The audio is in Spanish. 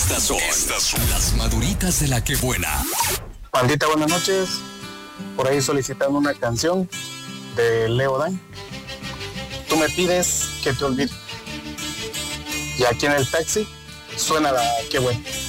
Estas son las maduritas de la que buena. Pandita, buenas noches. Por ahí solicitando una canción de Leo Dan. Tú me pides que te olvide. Y aquí en el taxi suena la que buena.